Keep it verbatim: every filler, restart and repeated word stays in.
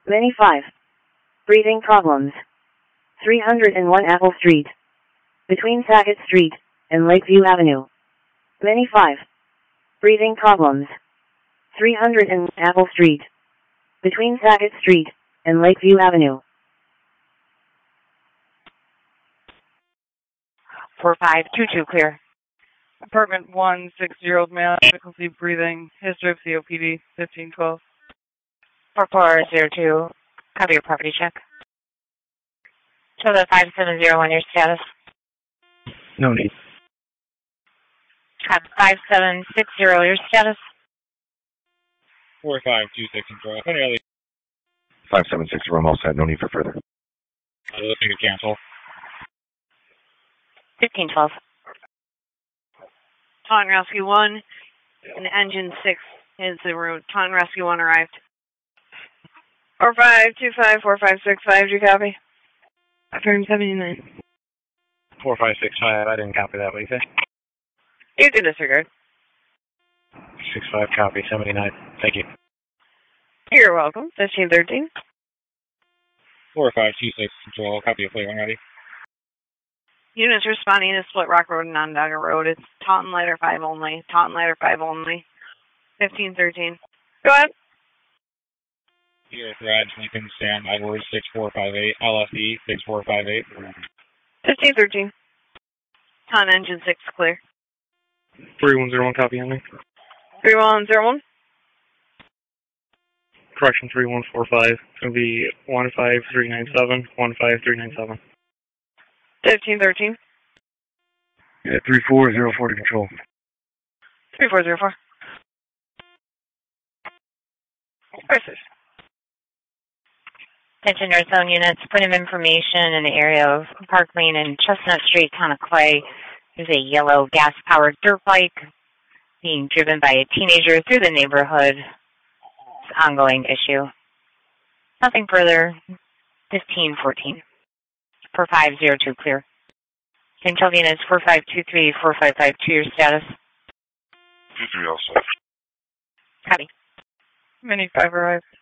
Many five. Breathing problems. three hundred one Apple Street. Between Sackett Street and Lakeview Avenue. Many five. Breathing problems. three hundred Apple Street. Between Sackett Street and Lakeview Avenue. four five two two clear. Apartment one, six-year-old male, difficulty breathing, history of C O P D, fifteen twelve. four four zero two, copy your property check. Show the five seven zero one, your status. No need. Copy five seven six zero, your status. four five two six, control. Any other? five seven six zero, I'm all set. No need for further. I'm looking to cancel. fifteen twelve. Taunton Rescue one and Engine six is the route. Taunton Rescue one arrived. four five two five four five six five, do you copy? Affirm seventy-nine. four five six five, I didn't copy that, what do you say? You can disregard. six five, copy, seventy-nine. Thank you. You're welcome. fifteen thirteen. four five two six, control, copy of plate one ready. Units responding to Split Rock Road and Onondaga Road. It's Taunton Lighter five only. Taunton Lighter five only. fifteen thirteen. Go ahead. Here, Raj, Lincoln, Sam, Edwards, six four five eight, L F E, six four five eight. fifteen thirteen. Taunton Engine six, clear. three one zero one, copy on me. three one zero one. Correction three one four five. It's going to be one five three nine seven, one five three nine seven. fifteen thirteen. Yeah, three four zero four to control. three four zero four. Versus. Attention North Zone units, point of information in the area of Park Lane and Chestnut Street, Town of Clay. There's a yellow gas-powered dirt bike being driven by a teenager through the neighborhood. It's an ongoing issue. Nothing further. fifteen fourteen. four five zero two clear. Intel units four five two three, four five five two, your status. two three also. Copy. Mini five arrived.